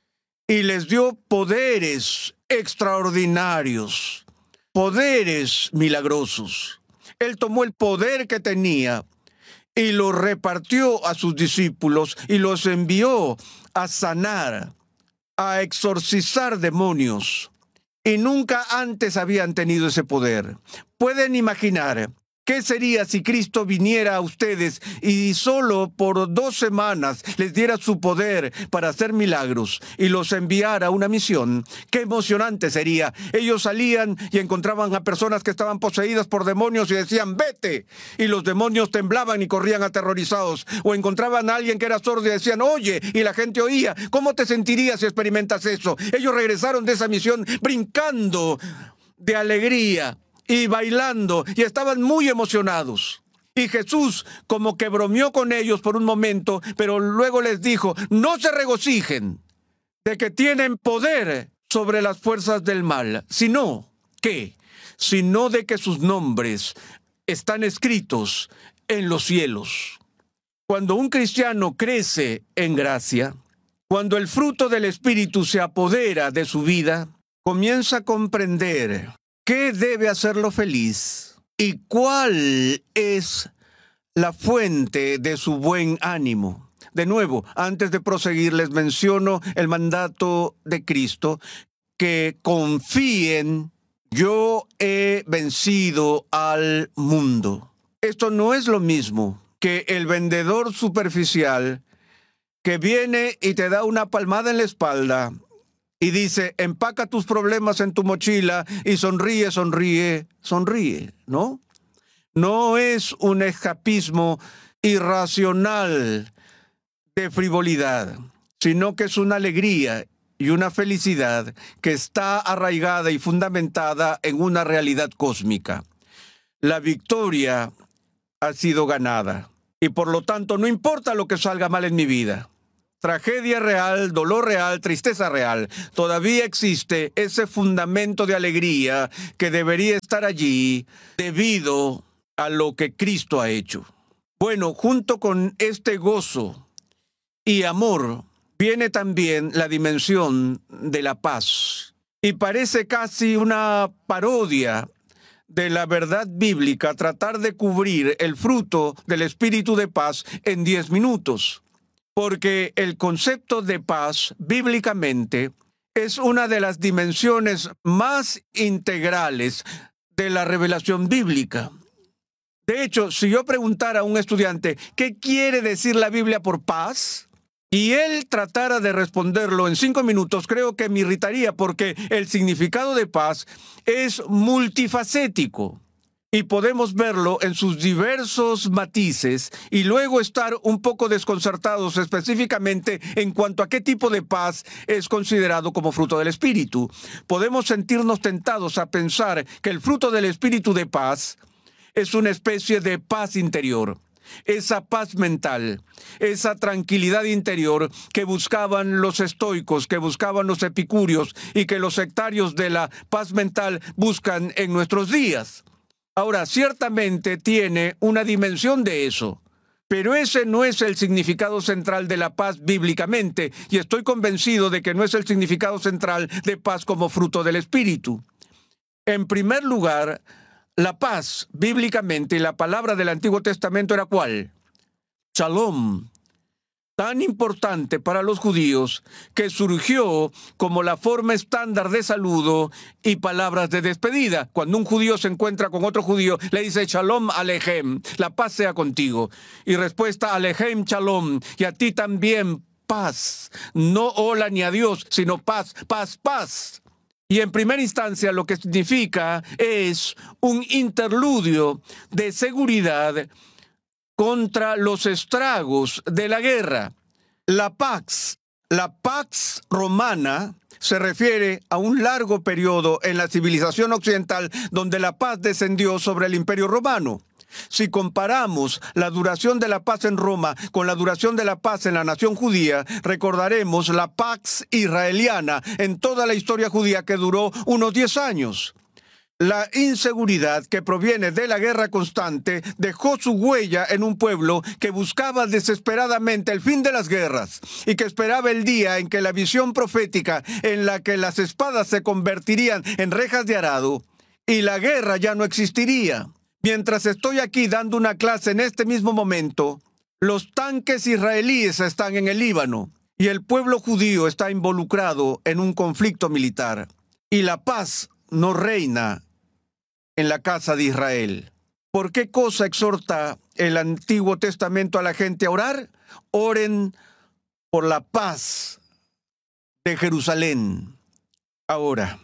y les dio poderes extraordinarios, poderes milagrosos. Él tomó el poder que tenía y lo repartió a sus discípulos y los envió a sanar, a exorcizar demonios, y nunca antes habían tenido ese poder. Pueden imaginar qué sería si Cristo viniera a ustedes y solo por 2 semanas les diera su poder para hacer milagros y los enviara a una misión. Qué emocionante sería. Ellos salían y encontraban a personas que estaban poseídas por demonios y decían, vete, y los demonios temblaban y corrían aterrorizados. O encontraban a alguien que era sordo y decían, oye, y la gente oía. ¿Cómo te sentirías si experimentas eso? Ellos regresaron de esa misión brincando de alegría y bailando, y estaban muy emocionados. Y Jesús como que bromeó con ellos por un momento, pero luego les dijo, no se regocijen de que tienen poder sobre las fuerzas del mal, sino, ¿qué? Sino de que sus nombres están escritos en los cielos. Cuando un cristiano crece en gracia, cuando el fruto del Espíritu se apodera de su vida, comienza a comprender qué debe hacerlo feliz y cuál es la fuente de su buen ánimo. De nuevo, antes de proseguir, les menciono el mandato de Cristo, que confíen, yo he vencido al mundo. Esto no es lo mismo que el vendedor superficial que viene y te da una palmada en la espalda y dice, empaca tus problemas en tu mochila y sonríe, sonríe, sonríe, ¿no? No es un escapismo irracional de frivolidad, sino que es una alegría y una felicidad que está arraigada y fundamentada en una realidad cósmica. La victoria ha sido ganada y por lo tanto no importa lo que salga mal en mi vida. Tragedia real, dolor real, tristeza real. Todavía existe ese fundamento de alegría que debería estar allí debido a lo que Cristo ha hecho. Bueno, junto con este gozo y amor viene también la dimensión de la paz. Y parece casi una parodia de la verdad bíblica tratar de cubrir el fruto del espíritu de paz en 10 minutos. Porque el concepto de paz, bíblicamente, es una de las dimensiones más integrales de la revelación bíblica. De hecho, si yo preguntara a un estudiante, ¿qué quiere decir la Biblia por paz? Y él tratara de responderlo en 5 minutos, creo que me irritaría porque el significado de paz es multifacético. Y podemos verlo en sus diversos matices y luego estar un poco desconcertados específicamente en cuanto a qué tipo de paz es considerado como fruto del Espíritu. Podemos sentirnos tentados a pensar que el fruto del Espíritu de paz es una especie de paz interior. Esa paz mental, esa tranquilidad interior que buscaban los estoicos, que buscaban los epicúreos y que los sectarios de la paz mental buscan en nuestros días. Ahora, ciertamente tiene una dimensión de eso, pero ese no es el significado central de la paz bíblicamente, y estoy convencido de que no es el significado central de paz como fruto del Espíritu. En primer lugar, la paz bíblicamente, y la palabra del Antiguo Testamento era ¿cuál? Shalom. Tan importante para los judíos que surgió como la forma estándar de saludo y palabras de despedida. Cuando un judío se encuentra con otro judío, le dice Shalom Alejem, la paz sea contigo. Y respuesta Alejem Shalom, y a ti también paz. No hola ni adiós, sino paz, paz, paz. Y en primera instancia lo que significa es un interludio de seguridad contra los estragos de la guerra. La pax romana se refiere a un largo periodo en la civilización occidental donde la paz descendió sobre el Imperio Romano. Si comparamos la duración de la paz en Roma con la duración de la paz en la nación judía, recordaremos la pax israeliana en toda la historia judía que duró unos 10 años. La inseguridad que proviene de la guerra constante dejó su huella en un pueblo que buscaba desesperadamente el fin de las guerras y que esperaba el día en que la visión profética en la que las espadas se convertirían en rejas de arado y la guerra ya no existiría. Mientras estoy aquí dando una clase en este mismo momento, los tanques israelíes están en el Líbano y el pueblo judío está involucrado en un conflicto militar. Y la paz no reina en la casa de Israel. ¿Por qué cosa exhorta el Antiguo Testamento a la gente a orar? Oren por la paz de Jerusalén. Ahora,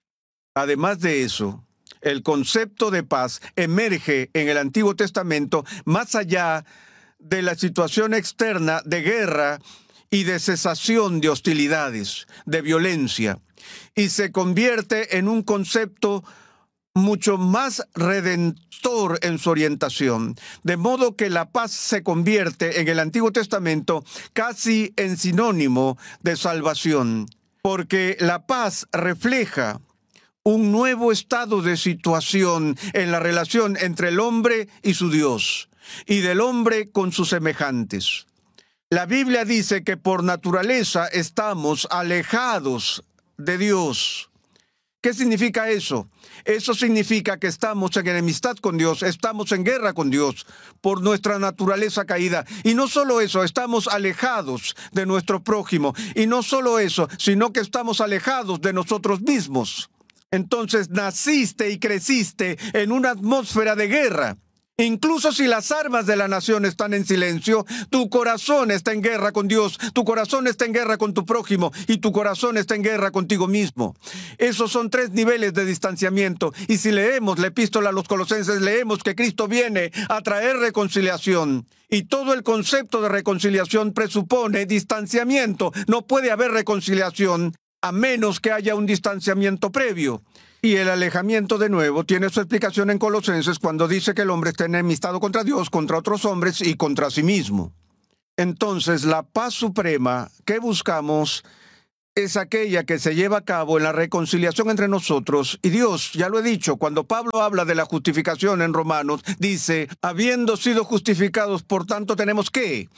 además de eso, el concepto de paz emerge en el Antiguo Testamento más allá de la situación externa de guerra y de cesación de hostilidades, de violencia, y se convierte en un concepto mucho más redentor en su orientación, de modo que la paz se convierte en el Antiguo Testamento casi en sinónimo de salvación, porque la paz refleja un nuevo estado de situación en la relación entre el hombre y su Dios, y del hombre con sus semejantes. La Biblia dice que por naturaleza estamos alejados de Dios. ¿Qué significa eso? Eso significa que estamos en enemistad con Dios, estamos en guerra con Dios por nuestra naturaleza caída. Y no solo eso, estamos alejados de nuestro prójimo. Y no solo eso, sino que estamos alejados de nosotros mismos. Entonces naciste y creciste en una atmósfera de guerra. Incluso si las armas de la nación están en silencio, tu corazón está en guerra con Dios, tu corazón está en guerra con tu prójimo y tu corazón está en guerra contigo mismo. Esos son 3 niveles de distanciamiento. Y si leemos la epístola a los Colosenses, leemos que Cristo viene a traer reconciliación. Y todo el concepto de reconciliación presupone distanciamiento. No puede haber reconciliación a menos que haya un distanciamiento previo. Y el alejamiento, de nuevo, tiene su explicación en Colosenses cuando dice que el hombre está enemistado contra Dios, contra otros hombres y contra sí mismo. Entonces, la paz suprema que buscamos es aquella que se lleva a cabo en la reconciliación entre nosotros y Dios. Ya lo he dicho, cuando Pablo habla de la justificación en Romanos, dice, habiendo sido justificados, por tanto, tenemos ¿qué?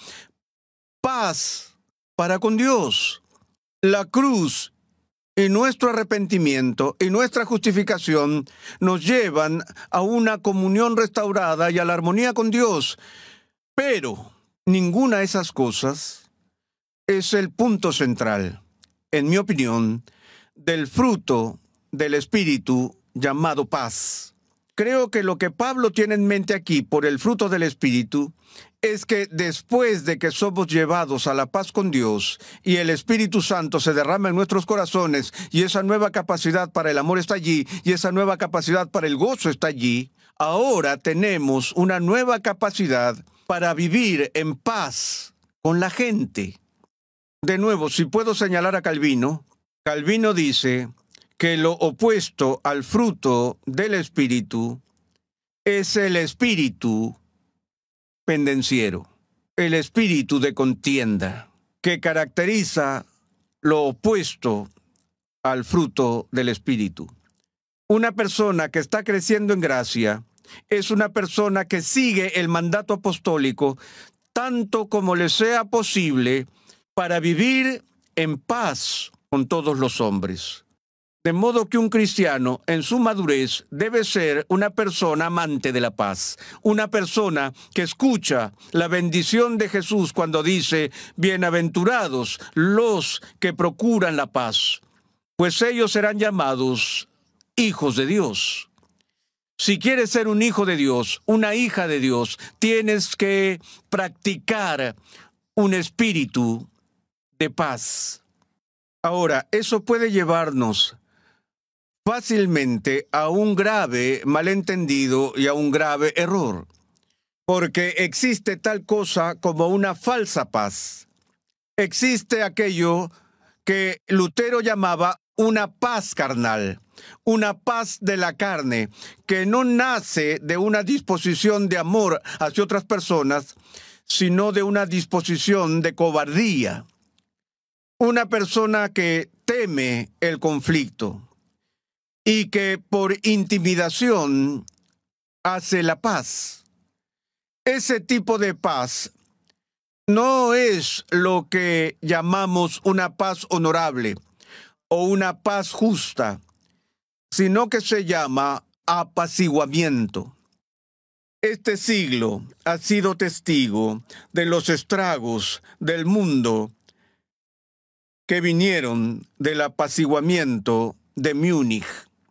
Paz para con Dios. La cruz y nuestro arrepentimiento y nuestra justificación nos llevan a una comunión restaurada y a la armonía con Dios. Pero ninguna de esas cosas es el punto central, en mi opinión, del fruto del Espíritu llamado paz. Creo que lo que Pablo tiene en mente aquí por el fruto del Espíritu es que después de que somos llevados a la paz con Dios y el Espíritu Santo se derrama en nuestros corazones y esa nueva capacidad para el amor está allí y esa nueva capacidad para el gozo está allí, ahora tenemos una nueva capacidad para vivir en paz con la gente. De nuevo, si puedo señalar a Calvino, Calvino dice que lo opuesto al fruto del Espíritu es el espíritu pendenciero, el espíritu de contienda, que caracteriza lo opuesto al fruto del Espíritu. Una persona que está creciendo en gracia es una persona que sigue el mandato apostólico tanto como le sea posible para vivir en paz con todos los hombres. De modo que un cristiano en su madurez debe ser una persona amante de la paz, una persona que escucha la bendición de Jesús cuando dice, bienaventurados los que procuran la paz, pues ellos serán llamados hijos de Dios. Si quieres ser un hijo de Dios, una hija de Dios, tienes que practicar un espíritu de paz. Ahora, eso puede llevarnos fácilmente a un grave malentendido y a un grave error, porque existe tal cosa como una falsa paz. Existe aquello que Lutero llamaba una paz carnal, una paz de la carne, que no nace de una disposición de amor hacia otras personas, sino de una disposición de cobardía. Una persona que teme el conflicto y que por intimidación hace la paz. Ese tipo de paz no es lo que llamamos una paz honorable o una paz justa, sino que se llama apaciguamiento. Este siglo ha sido testigo de los estragos del mundo que vinieron del apaciguamiento de Múnich.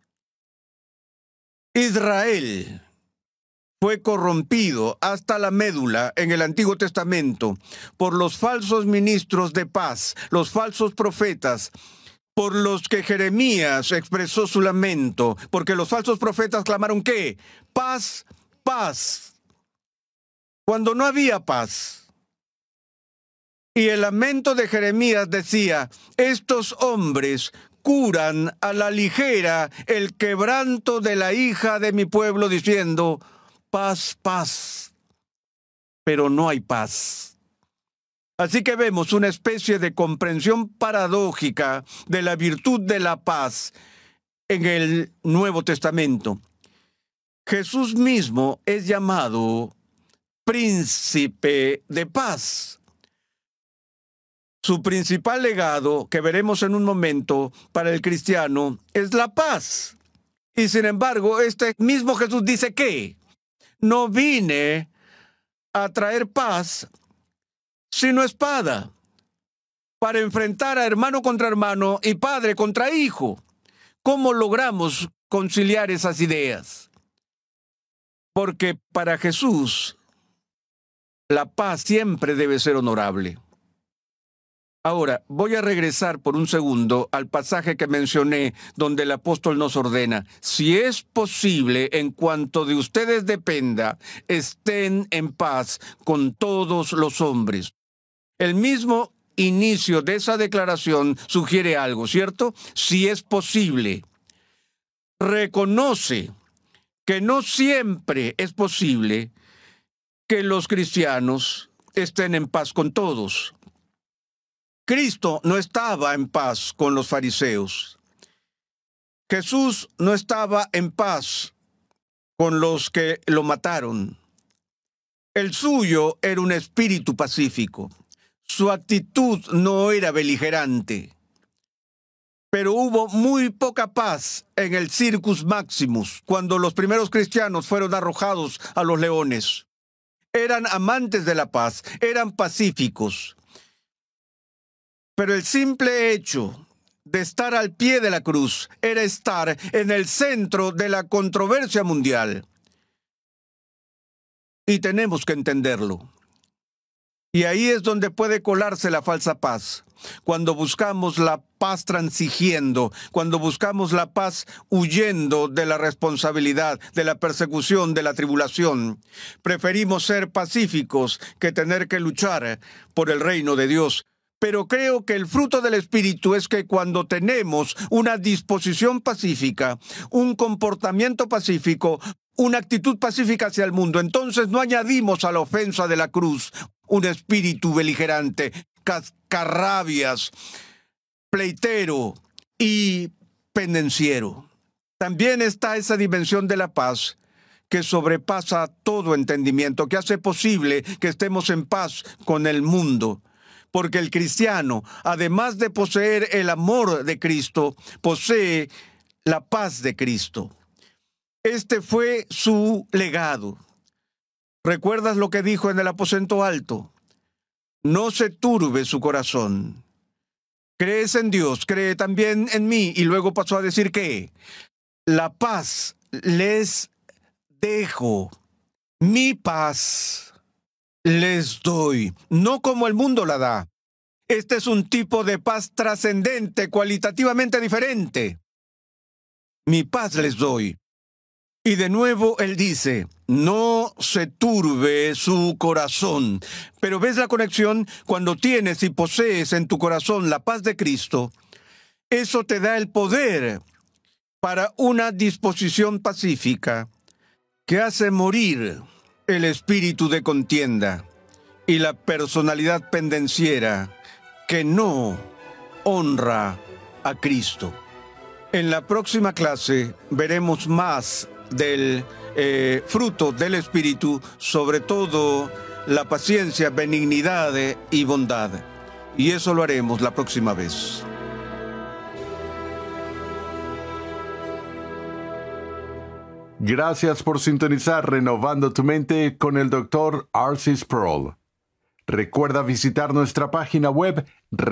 Israel fue corrompido hasta la médula en el Antiguo Testamento por los falsos ministros de paz, los falsos profetas, por los que Jeremías expresó su lamento, porque los falsos profetas clamaron ¿qué? Paz, paz, cuando no había paz. Y el lamento de Jeremías decía, estos hombres curan a la ligera el quebranto de la hija de mi pueblo, diciendo, paz, paz, pero no hay paz. Así que vemos una especie de comprensión paradójica de la virtud de la paz en el Nuevo Testamento. Jesús mismo es llamado príncipe de paz. Su principal legado, que veremos en un momento, para el cristiano, es la paz. Y sin embargo, este mismo Jesús dice que no vine a traer paz, sino espada, para enfrentar a hermano contra hermano y padre contra hijo. ¿Cómo logramos conciliar esas ideas? porque para Jesús la paz siempre debe ser honorable. Ahora, voy a regresar por un segundo al pasaje que mencioné, donde el apóstol nos ordena: si es posible, en cuanto de ustedes dependa, estén en paz con todos los hombres. El mismo inicio de esa declaración sugiere algo, ¿cierto? Si es posible. Reconoce que no siempre es posible que los cristianos estén en paz con todos. Cristo no estaba en paz con los fariseos. Jesús no estaba en paz con los que lo mataron. El suyo era un espíritu pacífico. Su actitud no era beligerante. Pero hubo muy poca paz en el Circus Maximus, cuando los primeros cristianos fueron arrojados a los leones. Eran amantes de la paz, eran pacíficos. Pero el simple hecho de estar al pie de la cruz era estar en el centro de la controversia mundial. Y tenemos que entenderlo. Y ahí es donde puede colarse la falsa paz. Cuando buscamos la paz transigiendo, cuando buscamos la paz huyendo de la responsabilidad, de la persecución, de la tribulación. Preferimos ser pacíficos que tener que luchar por el reino de Dios. Pero creo que el fruto del Espíritu es que cuando tenemos una disposición pacífica, un comportamiento pacífico, una actitud pacífica hacia el mundo, entonces no añadimos a la ofensa de la cruz un espíritu beligerante, cascarrabias, pleitero y pendenciero. También está esa dimensión de la paz que sobrepasa todo entendimiento, que hace posible que estemos en paz con el mundo. Porque el cristiano, además de poseer el amor de Cristo, posee la paz de Cristo. Este fue su legado. ¿Recuerdas lo que dijo en el aposento alto? No se turbe su corazón. Crees en Dios, cree también en mí. Y luego pasó a decir que la paz les dejo, mi paz les doy, no como el mundo la da. Este es un tipo de paz trascendente, cualitativamente diferente. Mi paz les doy. Y de nuevo él dice, no se turbe su corazón. Pero ¿ves la conexión? Cuando tienes y posees en tu corazón la paz de Cristo, eso te da el poder para una disposición pacífica que hace morir el espíritu de contienda y la personalidad pendenciera que no honra a Cristo. En la próxima clase veremos más del fruto del Espíritu, sobre todo la paciencia, benignidad y bondad. Y eso lo haremos la próxima vez. Gracias por sintonizar Renovando tu Mente con el Dr. R.C. Sproul. Recuerda visitar nuestra página web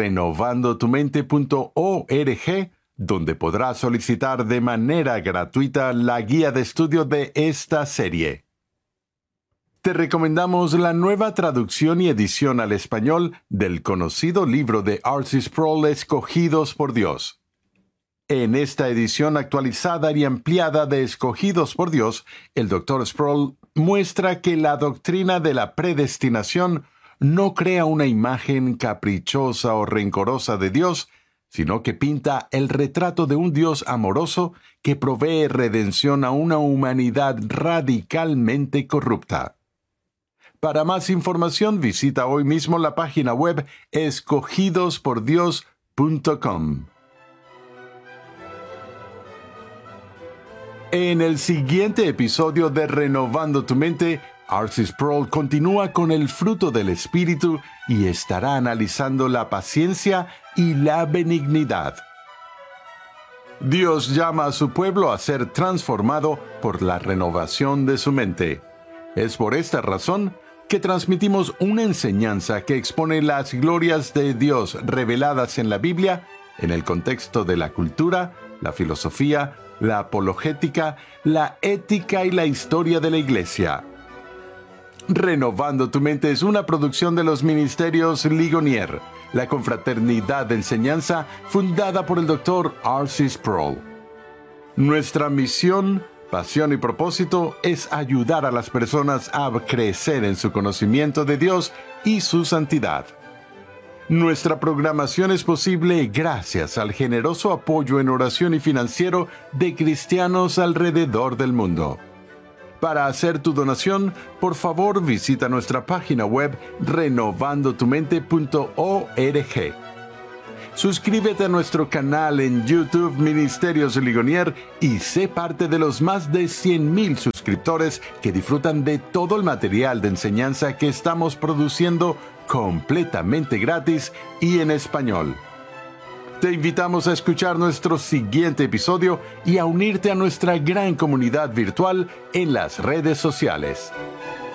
renovandotumente.org, donde podrás solicitar de manera gratuita la guía de estudio de esta serie. Te recomendamos la nueva traducción y edición al español del conocido libro de R.C. Sproul, Escogidos por Dios. En esta edición actualizada y ampliada de Escogidos por Dios, el Dr. Sproul muestra que la doctrina de la predestinación no crea una imagen caprichosa o rencorosa de Dios, sino que pinta el retrato de un Dios amoroso que provee redención a una humanidad radicalmente corrupta. Para más información, visita hoy mismo la página web escogidospordios.com. En el siguiente episodio de Renovando tu Mente, R.C. Sproul continúa con el fruto del Espíritu y estará analizando la paciencia y la benignidad. Dios llama a su pueblo a ser transformado por la renovación de su mente. Es por esta razón que transmitimos una enseñanza que expone las glorias de Dios reveladas en la Biblia, en el contexto de la cultura, la filosofía, la apologética, la ética y la historia de la Iglesia. Renovando tu mente es una producción de los Ministerios Ligonier, la confraternidad de enseñanza fundada por el Dr. R.C. Sproul. Nuestra misión, pasión y propósito es ayudar a las personas a crecer en su conocimiento de Dios y su santidad. Nuestra programación es posible gracias al generoso apoyo en oración y financiero de cristianos alrededor del mundo. Para hacer tu donación, por favor visita nuestra página web renovandotumente.org. Suscríbete a nuestro canal en YouTube Ministerios Ligonier y sé parte de los más de 100,000 suscriptores que disfrutan de todo el material de enseñanza que estamos produciendo completamente gratis y en español. Te invitamos a escuchar nuestro siguiente episodio y a unirte a nuestra gran comunidad virtual en las redes sociales.